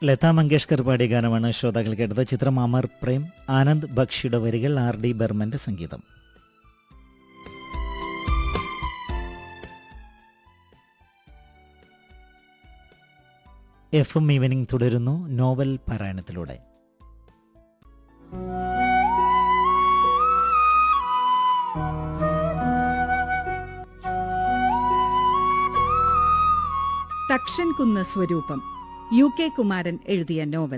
ലതാ മങ്കേഷ്കർ പാടിയ ഗാനമാണ് ശ്രോതാക്കൾ കേട്ടത്. ചിത്രം അമർ പ്രേം. ആനന്ദ് ബക്ഷിയുടെ വരികൾ, RD ബർമന്റെ സംഗീതം. FM ഈവനിംഗ് തുടരുന്നു നോവൽ പാരായണത്തിലൂടെ. തക്ഷൻ കുന്ന് സ്വരൂപം, UK കുമാരൻ എഴുതിയ നോവൽ.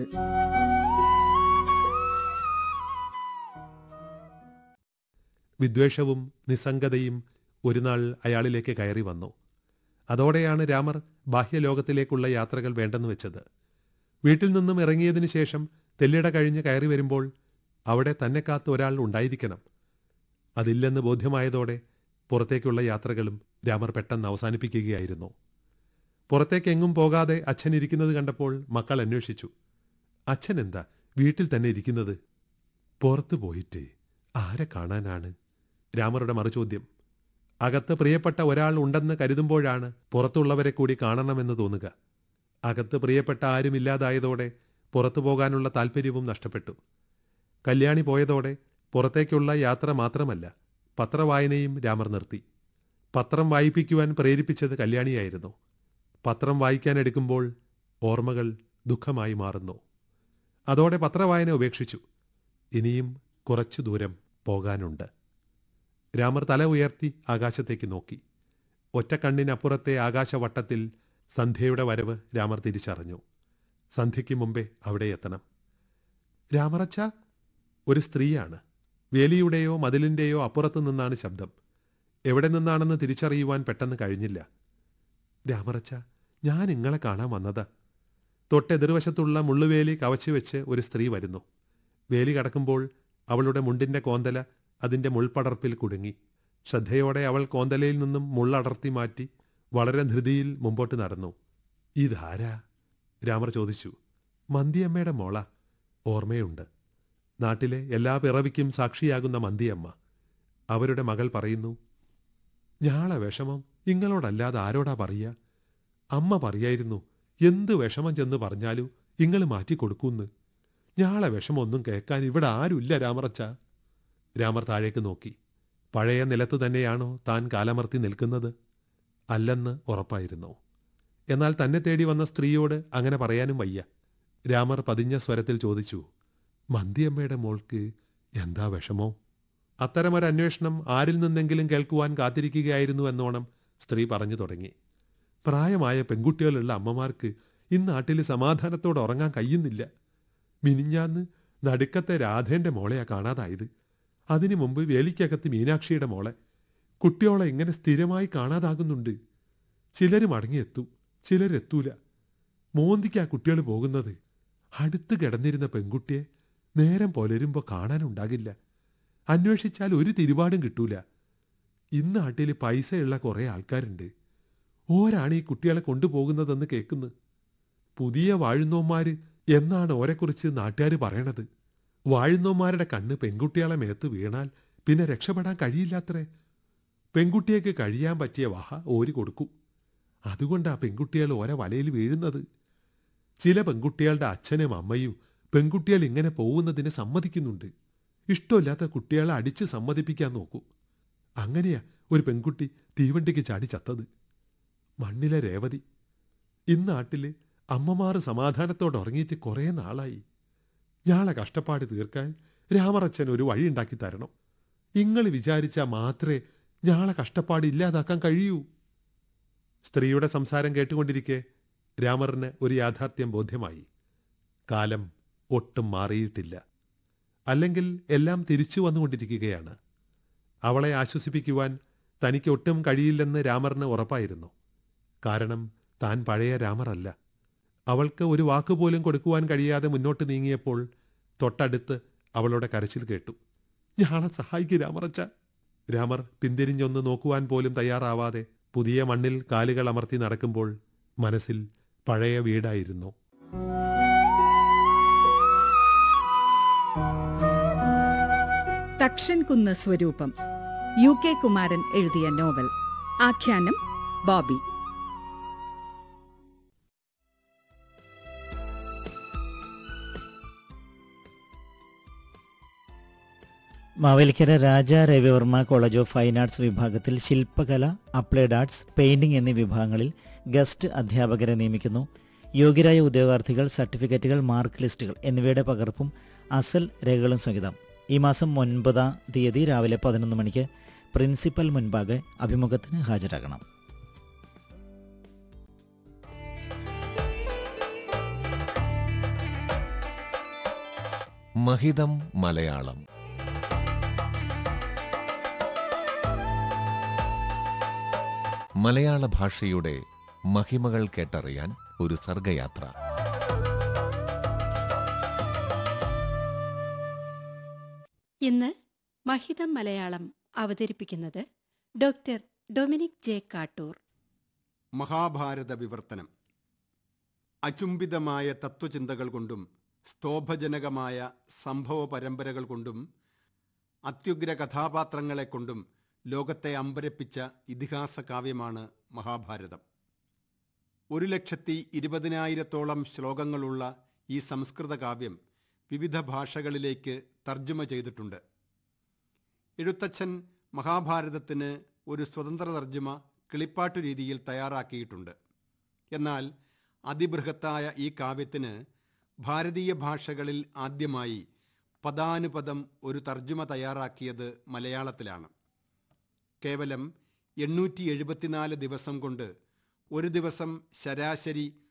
വിദ്വേഷവും നിസ്സംഗതയും ഒരുനാൾ അയാളിലേക്ക് കയറി വന്നു. അതോടെയാണ് രാമർ ബാഹ്യലോകത്തിലേക്കുള്ള യാത്രകൾ വേണ്ടെന്ന് വെച്ചത്. വീട്ടിൽ നിന്നും ഇറങ്ങിയതിനു ശേഷം തെല്ലിട കഴിഞ്ഞ് കയറി വരുമ്പോൾ അവിടെ തന്നെ കാത്ത് ഒരാൾ ഉണ്ടായിരിക്കണം. അതില്ലെന്ന് ബോധ്യമായതോടെ പുറത്തേക്കുള്ള യാത്രകളും രാമർ പെട്ടെന്ന് അവസാനിപ്പിക്കുകയായിരുന്നു. പുറത്തേക്കെങ്ങും പോകാതെ അച്ഛൻ ഇരിക്കുന്നത് കണ്ടപ്പോൾ മക്കൾ അന്വേഷിച്ചു. അച്ഛൻ എന്താ വീട്ടിൽ തന്നെ ഇരിക്കുന്നത്? പുറത്തു പോയിട്ട് ആരെ കാണാനാണ്? രാമറുടെ മറുചോദ്യം. അകത്ത് പ്രിയപ്പെട്ട ഒരാൾ ഉണ്ടെന്ന് കരുതുമ്പോഴാണ് പുറത്തുള്ളവരെ കൂടി കാണണമെന്ന് തോന്നുക. അകത്ത് പ്രിയപ്പെട്ട ആരുമില്ലാതായതോടെ പുറത്തു പോകാനുള്ള താൽപ്പര്യവും നഷ്ടപ്പെട്ടു. കല്യാണി പോയതോടെ പുറത്തേക്കുള്ള യാത്ര മാത്രമല്ല, പത്രവായനയും രാമർ നിർത്തി. പത്രം വായിപ്പിക്കുവാൻ പ്രേരിപ്പിച്ചത് കല്യാണിയായിരുന്നു. പത്രം വായിക്കാനെടുക്കുമ്പോൾ ഓർമ്മകൾ ദുഃഖമായി മാറുന്നു. അതോടെ പത്രവായന ഉപേക്ഷിച്ചു. ഇനിയും കുറച്ചു ദൂരം പോകാനുണ്ട്. രാമർ തല ഉയർത്തി ആകാശത്തേക്ക് നോക്കി. ഒറ്റക്കണ്ണിനപ്പുറത്തെ ആകാശവട്ടത്തിൽ സന്ധ്യയുടെ വരവ് രാമർ തിരിച്ചറിഞ്ഞു. സന്ധ്യയ്ക്ക് മുമ്പേ അവിടെ എത്തണം. രാമറച്ച, ഒരു സ്ത്രീയാണ്. വേലിയുടെയോ മതിലിൻ്റെയോ അപ്പുറത്തു നിന്നാണ് ശബ്ദം. എവിടെ നിന്നാണെന്ന് തിരിച്ചറിയുവാൻ പെട്ടെന്ന് കഴിഞ്ഞില്ല. രാമറച്ച, ഞാൻ നിങ്ങളെ കാണാൻ വന്നതാ. തൊട്ടെതിർവശത്തുള്ള മുള്ളുവേലി കവച്ചു വെച്ച് ഒരു സ്ത്രീ വരുന്നു. വേലി കടക്കുമ്പോൾ അവളുടെ മുണ്ടിൻ്റെ കോന്തല അതിൻ്റെ മുൾപടർപ്പിൽ കുടുങ്ങി. ശ്രദ്ധയോടെ അവൾ കോന്തലയിൽ നിന്നും മുള്ളടർത്തി മാറ്റി വളരെ ധൃതിയിൽ മുമ്പോട്ട് നടന്നു. ഇതാരാ? രാമർ ചോദിച്ചു. മന്തിയമ്മയുടെ മോള. ഓർമ്മയുണ്ട്. നാട്ടിലെ എല്ലാ പിറവിക്കും സാക്ഷിയാകുന്ന മന്തിയമ്മ. അവരുടെ മകൾ പറയുന്നു, ഞാളെ വിഷമം ഇങ്ങളോടല്ലാതെ ആരോടാ പറയുക? അമ്മ പറയായിരുന്നു, എന്ത് വിഷമം ചെന്ന് പറഞ്ഞാലും ഇങ്ങൾ മാറ്റിക്കൊടുക്കൂന്ന്. ഞാളെ വിഷമമൊന്നും കേൾക്കാൻ ഇവിടെ ആരുമില്ല രാമറച്ച. രാമർ താഴേക്ക് നോക്കി. പഴയ നിലത്ത് തന്നെയാണോ താൻ കാലമർത്തി നിൽക്കുന്നത്? അല്ലെന്ന് ഉറപ്പായിരുന്നു. എന്നാൽ തന്നെ തേടി വന്ന സ്ത്രീയോട് അങ്ങനെ പറയാനും വയ്യ. രാമർ പതിഞ്ഞ സ്വരത്തിൽ ചോദിച്ചു, മന്തിയമ്മയുടെ മോൾക്ക് എന്താ വിഷമോ? അത്തരമൊരന്വേഷണം ആരിൽ നിന്നെങ്കിലും കേൾക്കുവാൻ കാത്തിരിക്കുകയായിരുന്നു എന്നോണം സ്ത്രീ പറഞ്ഞു തുടങ്ങി. പ്രായമായ പെൺകുട്ടികളുള്ള അമ്മമാർക്ക് ഇന്നാട്ടിൽ സമാധാനത്തോടെ ഉറങ്ങാൻ കഴിയുന്നില്ല. മിനിഞ്ഞാന്ന് നടുക്കത്തെ രാധേൻ്റെ മോളെയാ കാണാതായത്. അതിനു മുമ്പ് വേലിക്കകത്ത് മീനാക്ഷിയുടെ മോളെ. കുട്ടിയോളെ ഇങ്ങനെ സ്ഥിരമായി കാണാതാകുന്നുണ്ട്. ചിലർ മടങ്ങിയെത്തും, ചിലരെത്തൂല. മോന്തിക്കാ കുട്ടികൾ പോകുന്നത്. അടുത്ത് കിടന്നിരുന്ന പെൺകുട്ടിയെ നേരം പുലരുമ്പോൾ കാണാനുണ്ടാകില്ല. അന്വേഷിച്ചാൽ ഒരു തിരുപാടും കിട്ടൂല. ഇന്നാട്ടിൽ പൈസയുള്ള കുറേ ആൾക്കാരുണ്ട്. ഓരാണ് ഈ കുട്ടികളെ കൊണ്ടുപോകുന്നതെന്ന് കേൾക്കുന്നു. പുതിയ വാഴുന്നോന്മാർ എന്നാണ് ഓരെക്കുറിച്ച് നാട്ടുകാർ പറയണത്. വാഴുന്നോന്മാരുടെ കണ്ണ് പെൺകുട്ടികളെ മേത്ത് വീണാൽ പിന്നെ രക്ഷപ്പെടാൻ കഴിയില്ലാത്രേ. പെൺകുട്ടിയേക്ക് കഴിയാൻ പറ്റിയ വഹ ഓര് കൊടുക്കും. അതുകൊണ്ടാ പെൺകുട്ടികൾ ഓരോ വലയിൽ വീഴുന്നത്. ചില പെൺകുട്ടികളുടെ അച്ഛനും അമ്മയും പെൺകുട്ടികൾ ഇങ്ങനെ പോകുന്നതിന് സമ്മതിക്കുന്നുണ്ട്. ഇഷ്ടമില്ലാത്ത കുട്ടികളെ അടിച്ച് സമ്മതിപ്പിക്കാൻ നോക്കൂ. അങ്ങനെയാ ഒരു പെൺകുട്ടി തീവണ്ടിക്ക് ചാടി ചത്തത്. മണ്ണിലെ രേവതി. ഇന്നാട്ടിൽ അമ്മമാർ സമാധാനത്തോടെ ഉറങ്ങിയിട്ട് കുറേ നാളായി. ഞാളെ കഷ്ടപ്പാട് തീർക്കാൻ രാമറച്ചൻ ഒരു വഴി ഉണ്ടാക്കി തരണം. ഇങ്ങൾ വിചാരിച്ചാൽ മാത്രമേ ഞാളെ കഷ്ടപ്പാട് ഇല്ലാതാക്കാൻ കഴിയൂ. സ്ത്രീയുടെ സംസാരം കേട്ടുകൊണ്ടിരിക്കെ രാമറിന് ഒരു യാഥാർത്ഥ്യം ബോധ്യമായി. കാലം ഒട്ടും മാറിയിട്ടില്ല. അല്ലെങ്കിൽ എല്ലാം തിരിച്ചു വന്നുകൊണ്ടിരിക്കുകയാണ്. അവളെ ആശ്വസിപ്പിക്കുവാൻ തനിക്ക് ഒട്ടും കഴിയില്ലെന്ന് രാമറിന് ഉറപ്പായിരുന്നു. കാരണം താൻ പഴയ രാമറല്ല. അവൾക്ക് ഒരു വാക്കുപോലും കൊടുക്കുവാൻ കഴിയാതെ മുന്നോട്ട് നീങ്ങിയപ്പോൾ തൊട്ടടുത്ത് അവളുടെ കരച്ചിൽ കേട്ടു. ഞാളെ സഹായിക്കൂ രാമറച്ച. രാമർ പിന്തിരിഞ്ഞൊന്ന് നോക്കുവാൻ പോലും തയ്യാറാവാതെ പുതിയ മണ്ണിൽ കാലുകൾ അമർത്തി നടക്കുമ്പോൾ മനസ്സിൽ പഴയ വീടായിരുന്നു. തക്ഷൻ കുന്ന് സ്വരൂപം, UK കുമാരൻ എഴുതിയ നോവൽ. ആഖ്യാനം ബോബി. മാവേലിക്കര രാജ Ravi Varma college of fine arts വിഭാഗത്തിൽ ശില്പകല, അപ്ലൈഡ് ആർട്സ്, പെയിന്റിംഗ് എന്നീ വിഭാഗങ്ങളിൽ ഗസ്റ്റ് അധ്യാപകരെ നിയമിക്കുന്നു. യോഗ്യരായ ഉദ്യോഗാർത്ഥികൾ സർട്ടിഫിക്കറ്റുകൾ, മാർക്ക് ലിസ്റ്റുകൾ എന്നിവയുടെ പകർപ്പും അസൽ രേഖകളും സഹിതം ഈ മാസം 9-ാം തീയതി രാവിലെ 11 മണിക്ക് പ്രിൻസിപ്പൽ മുൻപാകെ അഭിമുഖത്തിന് ഹാജരാകണം. മഹിതം മലയാളം. മലയാള ഭാഷയുടെ മഹിമകൾ കേട്ടറിയാൻ ഒരു സർഗയാത്ര. ഇന്ന് മഹിതം മലയാളം അവതരിപ്പിക്കുന്നത് doctor Dominic J Kattoor. Mahabharata വിവർത്തനം. അചുംബിതമായ തത്വചിന്തകൾ കൊണ്ടും സ്തോഭജനകമായ സംഭവ പരമ്പരകൾ കൊണ്ടും അത്യുഗ്ര കഥാപാത്രങ്ങളെ കൊണ്ടും ലോകത്തെ അമ്പരപ്പിച്ച ഇതിഹാസ കാവ്യമാണ് മഹാഭാരതം. 1,20,000-ഓളം ശ്ലോകങ്ങളുള്ള ഈ സംസ്കൃത കാവ്യം വിവിധ ഭാഷകളിലേക്ക് തർജ്ജമ ചെയ്തിട്ടുണ്ട്. എഴുത്തച്ഛൻ മഹാഭാരതത്തിന് ഒരു സ്വതന്ത്ര തർജ്ജമ കിളിപ്പാട്ടു രീതിയിൽ തയ്യാറാക്കിയിട്ടുണ്ട്. എന്നാൽ അതിബൃഹത്തായ ഈ കാവ്യത്തിന് ഭാരതീയ ഭാഷകളിൽ ആദ്യമായി പദാനുപദം ഒരു തർജ്ജമ തയ്യാറാക്കിയത് മലയാളത്തിലാണ്. കേവലം 874 ദിവസം കൊണ്ട് ഒരു ദിവസം ശരാശരി